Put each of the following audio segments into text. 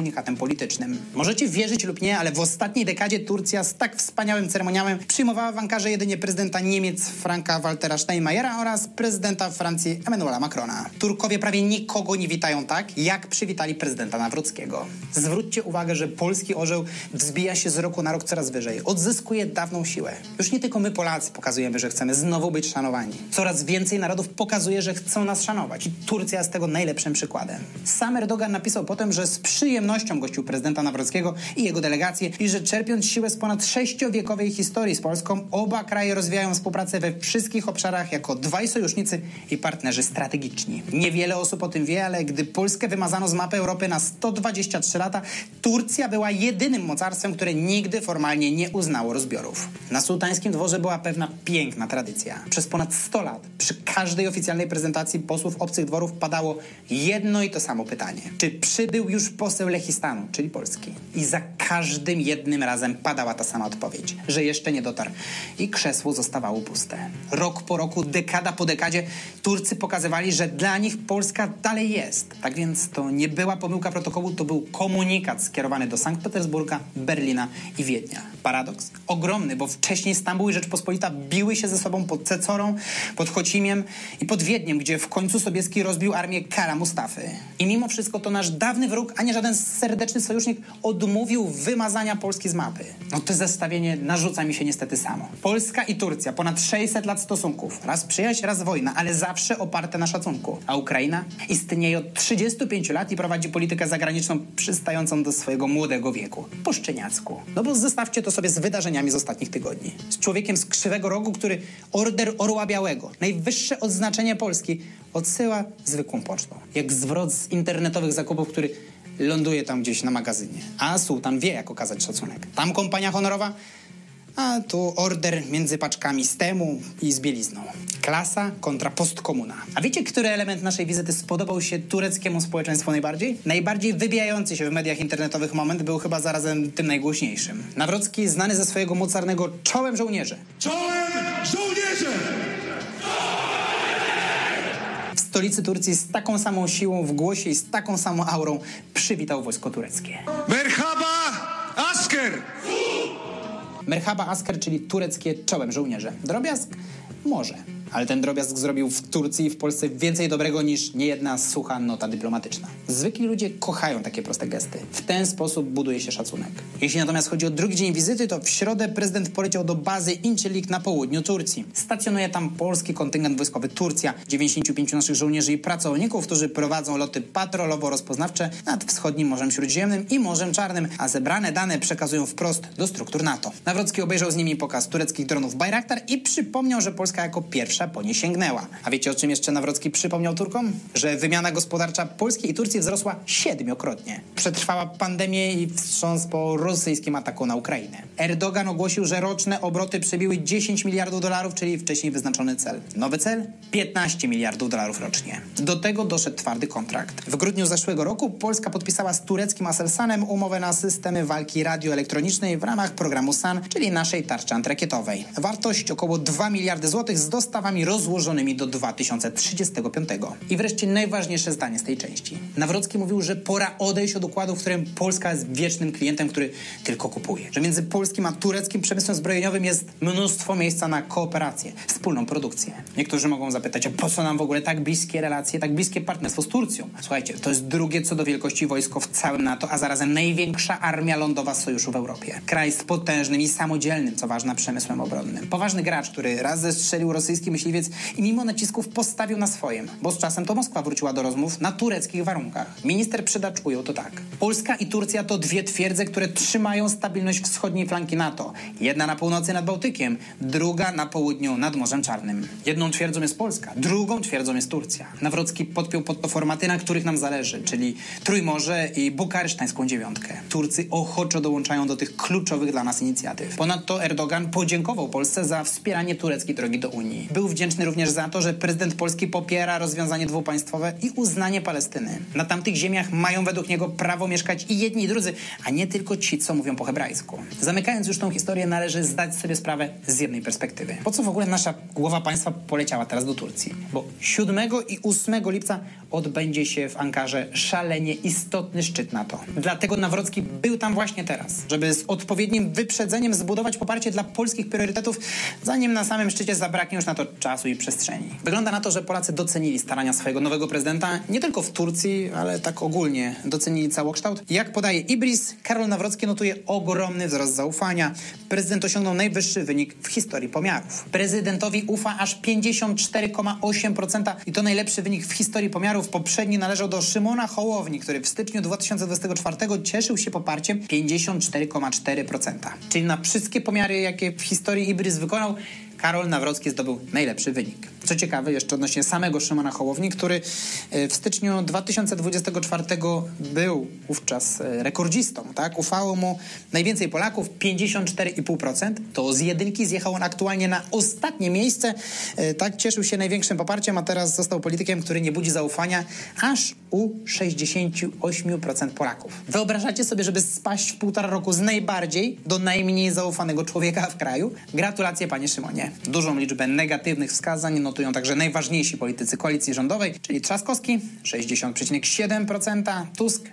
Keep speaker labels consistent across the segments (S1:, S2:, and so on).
S1: komunikatem politycznym. Możecie wierzyć lub nie, ale w ostatniej dekadzie Turcja z tak wspaniałym ceremoniałem przyjmowała w Ankarze jedynie prezydenta Niemiec Franka-Waltera Steinmeiera oraz prezydenta Francji Emmanuela Macrona. Turkowie prawie nikogo nie witają tak, jak przywitali prezydenta Nawrockiego. Zwróćcie uwagę, że polski orzeł wzbija się z roku na rok coraz wyżej. Odzyskuje dawną siłę. Już nie tylko my Polacy pokazujemy, że chcemy znowu być szanowani. Coraz więcej narodów pokazuje, że chcą nas szanować. I Turcja jest tego najlepszym przykładem. Sam Erdogan napisał potem, że z przyjemnością gościł prezydenta Nawrockiego i jego delegację i że czerpiąc siłę z ponad 6-wiekowej historii z Polską, oba kraje rozwijają współpracę we wszystkich obszarach jako dwaj sojusznicy i partnerzy strategiczni. Niewiele osób o tym wie, ale gdy Polskę wymazano z mapy Europy na 123 lata, Turcja była jedynym mocarstwem, które nigdy formalnie nie uznało rozbiorów. Na sułtańskim dworze była pewna piękna tradycja. Przez ponad 100 lat przy każdej oficjalnej prezentacji posłów obcych dworów padało jedno i to samo pytanie. Czy przybył już poseł Lechistanu, czyli Polski? I za każdym jednym razem padała ta sama odpowiedź, że jeszcze nie dotarł. I krzesło zostawało puste. Rok po roku, dekada po dekadzie Turcy pokazywali, że dla nich Polska dalej jest. Tak więc to nie była pomyłka protokołu, to był komunikat skierowany do Sankt Petersburga, Berlina i Wiednia. Paradoks? Ogromny, bo wcześniej Stambuł i Rzeczpospolita biły się ze sobą pod Cecorą, pod Chocimiem i pod Wiedniem, gdzie w końcu Sobieski rozbił armię Kara Mustafy. I mimo wszystko to nasz dawny wróg, a nie żaden serdeczny sojusznik odmówił wymazania Polski z mapy. No to zestawienie narzuca mi się niestety samo. Polska i Turcja, ponad 600 lat stosunków. Raz przyjaźń, raz wojna, ale zawsze oparte na szacunku. A Ukraina istnieje od 35 lat i prowadzi politykę zagraniczną przystającą do swojego młodego wieku. Po szczeniacku. No bo zestawcie to sobie z wydarzeniami z ostatnich tygodni. Z człowiekiem z Krzywego Rogu, który Order Orła Białego, najwyższe odznaczenie Polski, odsyła zwykłą pocztą. Jak zwrot z internetowych zakupów, który ląduje tam gdzieś na magazynie. A sułtan wie, jak okazać szacunek. Tam kompania honorowa, a tu order między paczkami z temu i z bielizną. Klasa kontra postkomuna. A wiecie, który element naszej wizyty spodobał się tureckiemu społeczeństwu najbardziej? Najbardziej wybijający się w mediach internetowych moment był chyba zarazem tym najgłośniejszym. Nawrocki, znany ze swojego mocarnego czołem żołnierze.
S2: Czołem żołnierze!
S1: W stolicy Turcji z taką samą siłą w głosie i z taką samą aurą przywitał wojsko tureckie.
S2: Merhaba asker!
S1: Merhaba asker, czyli tureckie czołem żołnierze. Drobiazg? Może. Ale ten drobiazg zrobił w Turcji i w Polsce więcej dobrego niż niejedna sucha nota dyplomatyczna. Zwykli ludzie kochają takie proste gesty. W ten sposób buduje się szacunek. Jeśli natomiast chodzi o drugi dzień wizyty, to w środę prezydent poleciał do bazy Incirlik na południu Turcji. Stacjonuje tam polski kontyngent wojskowy Turcja, 95 naszych żołnierzy i pracowników, którzy prowadzą loty patrolowo-rozpoznawcze nad wschodnim Morzem Śródziemnym i Morzem Czarnym, a zebrane dane przekazują wprost do struktur NATO. Nawrocki obejrzał z nimi pokaz tureckich dronów Bayraktar i przypomniał, że Polska jako pierwsza po nie sięgnęła. A wiecie, o czym jeszcze Nawrocki przypomniał Turkom? Że wymiana gospodarcza Polski i Turcji wzrosła 7-krotnie. Przetrwała pandemię i wstrząs po rosyjskim ataku na Ukrainę. Erdogan ogłosił, że roczne obroty przebiły $10 miliardów, czyli wcześniej wyznaczony cel. Nowy cel? $15 miliardów rocznie. Do tego doszedł twardy kontrakt. W grudniu zeszłego roku Polska podpisała z tureckim Aselsanem umowę na systemy walki radioelektronicznej w ramach programu SAN, czyli naszej tarczy antyrakietowej. Wartość około 2 miliardy złotych z dostawami rozłożonymi do 2035. I wreszcie najważniejsze zdanie z tej części. Nawrocki mówił, że pora odejść od układu, w którym Polska jest wiecznym klientem, który tylko kupuje. Że między polskim a tureckim przemysłem zbrojeniowym jest mnóstwo miejsca na kooperację, wspólną produkcję. Niektórzy mogą zapytać, a po co nam w ogóle tak bliskie relacje, tak bliskie partnerstwo z Turcją? Słuchajcie, to jest drugie co do wielkości wojsko w całym NATO, a zarazem największa armia lądowa sojuszu w Europie. Kraj z potężnym i samodzielnym, co ważne, przemysłem obronnym. Poważny gracz, który raz zestrzelił rosyjski myśliwiec i mimo nacisków postawił na swoim, bo z czasem to Moskwa wróciła do rozmów na tureckich warunkach. Minister Przydacz ujął to tak. Polska i Turcja to dwie twierdze, które trzymają stabilność wschodniej flanki NATO. Jedna na północy nad Bałtykiem, druga na południu nad Morzem Czarnym. Jedną twierdzą jest Polska, drugą twierdzą jest Turcja. Nawrocki podpiął pod to formaty, na których nam zależy, czyli Trójmorze i bukaresztańską dziewiątkę. Turcy ochoczo dołączają do tych kluczowych dla nas inicjatyw. Ponadto Erdogan podziękował Polsce za wspieranie tureckiej drogi do Unii. Był Był wdzięczny również za to, że prezydent Polski popiera rozwiązanie dwupaństwowe i uznanie Palestyny. Na tamtych ziemiach mają według niego prawo mieszkać i jedni i drudzy, a nie tylko ci, co mówią po hebrajsku. Zamykając już tą historię, należy zdać sobie sprawę z jednej perspektywy. Po co w ogóle nasza głowa państwa poleciała teraz do Turcji? Bo 7 i 8 lipca odbędzie się w Ankarze szalenie istotny szczyt NATO. Dlatego Nawrocki był tam właśnie teraz, żeby z odpowiednim wyprzedzeniem zbudować poparcie dla polskich priorytetów, zanim na samym szczycie zabraknie już na to czasu i przestrzeni. Wygląda na to, że Polacy docenili starania swojego nowego prezydenta nie tylko w Turcji, ale tak ogólnie docenili całokształt. Jak podaje Ibris, Karol Nawrocki notuje ogromny wzrost zaufania. Prezydent osiągnął najwyższy wynik w historii pomiarów. Prezydentowi ufa aż 54,8% i to najlepszy wynik w historii pomiarów. Poprzedni należał do Szymona Hołowni, który w styczniu 2024 cieszył się poparciem 54,4%. Czyli na wszystkie pomiary, jakie w historii Ibris wykonał, Karol Nawrocki zdobył najlepszy wynik. Co ciekawe, jeszcze odnośnie samego Szymona Hołowni, który w styczniu 2024 był wówczas rekordzistą, tak? Ufało mu najwięcej Polaków, 54,5%. To z jedynki zjechał on aktualnie na ostatnie miejsce. Tak, cieszył się największym poparciem, a teraz został politykiem, który nie budzi zaufania aż u 68% Polaków. Wyobrażacie sobie, żeby spaść w 1,5 roku z najbardziej do najmniej zaufanego człowieka w kraju? Gratulacje, panie Szymonie. Dużą liczbę negatywnych wskazań notują także najważniejsi politycy koalicji rządowej, czyli Trzaskowski 60,7%, Tusk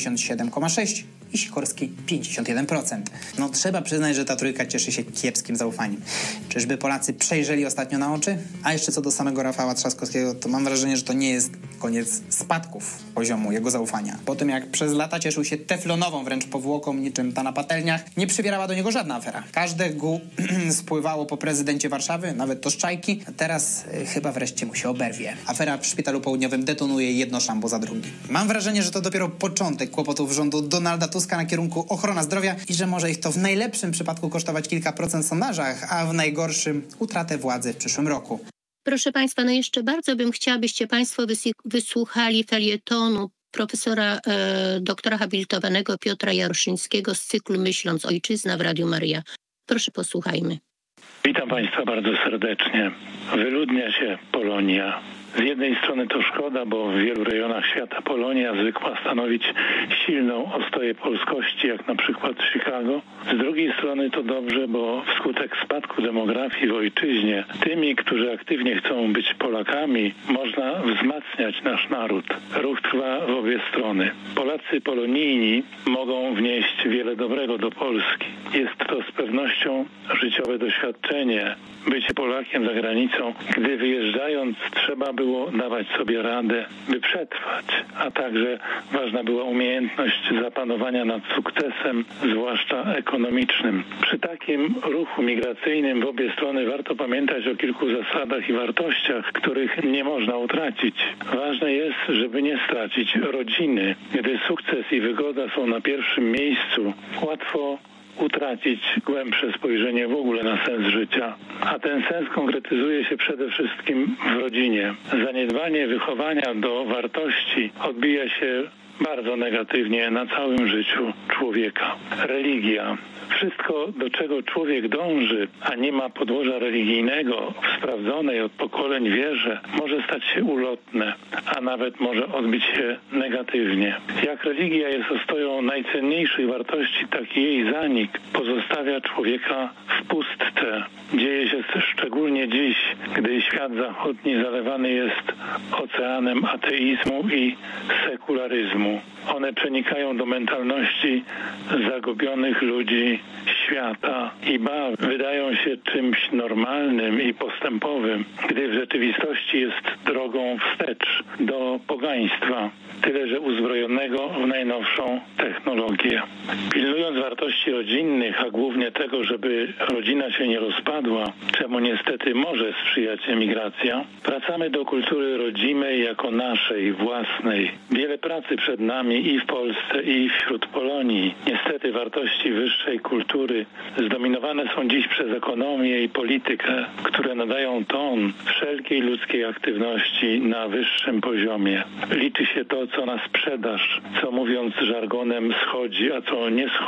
S1: 57,6% i Sikorski 51%. No trzeba przyznać, że ta trójka cieszy się kiepskim zaufaniem. Czyżby Polacy przejrzeli ostatnio na oczy? A jeszcze co do samego Rafała Trzaskowskiego, to mam wrażenie, że to nie jest koniec spadków poziomu jego zaufania. Po tym jak przez lata cieszył się teflonową wręcz powłoką, niczym ta na patelniach, nie przybierała do niego żadna afera. Każde GU spływało po prezydencie Warszawy, nawet to z czajki. Teraz chyba wreszcie mu się oberwie. Afera w Szpitalu Południowym detonuje jedno szambo za drugim. Mam wrażenie, że to dopiero początek kłopotów rządu Donalda Tuska na kierunku ochrona zdrowia i że może ich to w najlepszym przypadku kosztować kilka procent w sondażach, a w najgorszym utratę władzy w przyszłym roku.
S3: Proszę Państwa, no jeszcze bardzo bym chciała, byście Państwo wysłuchali felietonu profesora doktora habilitowanego Piotra Jaroszyńskiego z cyklu Myśląc Ojczyzna w Radiu Maryja. Proszę, posłuchajmy.
S4: Witam Państwa bardzo serdecznie. Wyludnia się Polonia. Z jednej strony to szkoda, bo w wielu rejonach świata Polonia zwykła stanowić silną ostoję polskości, jak na przykład Chicago. Z drugiej strony to dobrze, bo wskutek spadku demografii w ojczyźnie tymi, którzy aktywnie chcą być Polakami, można wzmacniać nasz naród. Ruch trwa w obie strony. Polacy polonijni mogą wnieść wiele dobrego do Polski. Jest to z pewnością życiowe doświadczenie. Bycie Polakiem za granicą, gdy wyjeżdżając trzeba było dawać sobie radę, by przetrwać, a także ważna była umiejętność zapanowania nad sukcesem, zwłaszcza ekonomicznym. Przy takim ruchu migracyjnym w obie strony warto pamiętać o kilku zasadach i wartościach, których nie można utracić. Ważne jest, żeby nie stracić rodziny. Gdy sukces i wygoda są na pierwszym miejscu, łatwo utracić głębsze spojrzenie w ogóle na sens życia. A ten sens konkretyzuje się przede wszystkim w rodzinie. Zaniedbanie wychowania do wartości odbija się bardzo negatywnie na całym życiu człowieka. Religia. Wszystko, do czego człowiek dąży, a nie ma podłoża religijnego w sprawdzonej od pokoleń wierze, może stać się ulotne, a nawet może odbić się negatywnie. Jak religia jest ostoją najcenniejszych wartości, tak jej zanik pozostawia człowieka w pustce. Dzieje się szczególnie dziś, gdy świat zachodni zalewany jest oceanem ateizmu i sekularyzmu. One przenikają do mentalności zagubionych ludzi świata i wydają się czymś normalnym i postępowym, gdy w rzeczywistości jest drogą wstecz do pogaństwa, tyle że uzbrojonego w najnowszą technologię. Pilnując wartości rodzinnych, a głównie tego, żeby rodzina się nie rozpadła, czemu niestety może sprzyjać emigracja, wracamy do kultury rodzimej jako naszej, własnej. Wiele pracy przed nami i w Polsce, i wśród Polonii. Niestety wartości wyższej kultury zdominowane są dziś przez ekonomię i politykę, które nadają ton wszelkiej ludzkiej aktywności na wyższym poziomie. Liczy się to, co na sprzedaż, co mówiąc żargonem schodzi, a co nie schodzi,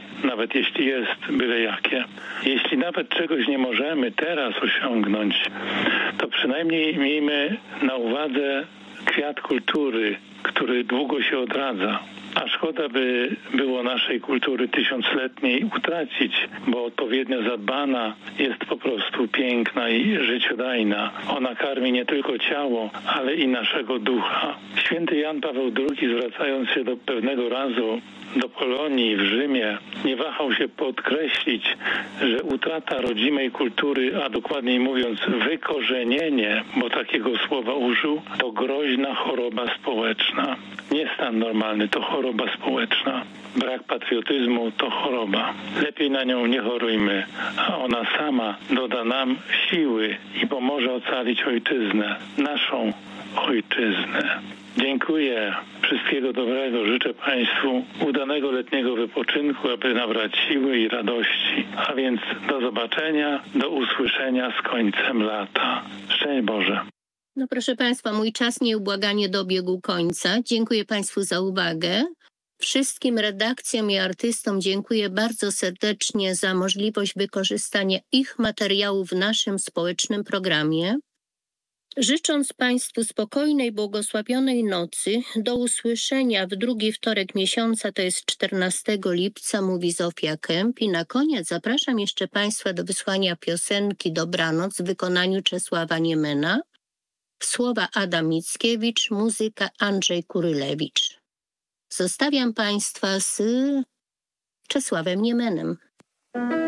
S4: nawet jeśli jest byle jakie. Jeśli nawet czegoś nie możemy teraz osiągnąć, to przynajmniej miejmy na uwadze kwiat kultury, który długo się odradza. A szkoda by było naszej kultury tysiącletniej utracić, bo odpowiednio zadbana jest po prostu piękna i życiodajna. Ona karmi nie tylko ciało, ale i naszego ducha. Święty Jan Paweł II, zwracając się do pewnego razu do Polonii w Rzymie, nie wahał się podkreślić, że utrata rodzimej kultury, a dokładniej mówiąc wykorzenienie, bo takiego słowa użył, to groźna choroba społeczna. Nie stan normalny, to choroba społeczna. Brak patriotyzmu to choroba. Lepiej na nią nie chorujmy, a ona sama doda nam siły i pomoże ocalić ojczyznę, naszą ojczyznę. Dziękuję. Wszystkiego dobrego. Życzę Państwu udanego letniego wypoczynku, aby nabrać siły i radości. A więc do zobaczenia, do usłyszenia z końcem lata. Szczęść Boże.
S3: No proszę Państwa, mój czas nieubłaganie dobiegł końca. Dziękuję Państwu za uwagę. Wszystkim redakcjom i artystom dziękuję bardzo serdecznie za możliwość wykorzystania ich materiałów w naszym społecznym programie. Życząc Państwu spokojnej, błogosławionej nocy, do usłyszenia w drugi wtorek miesiąca, to jest 14 lipca, mówi Zofia Kęp. I na koniec zapraszam jeszcze Państwa do wysłania piosenki Dobranoc w wykonaniu Czesława Niemena. Słowa Adam Mickiewicz, muzyka Andrzej Kurylewicz. Zostawiam Państwa z Czesławem Niemenem.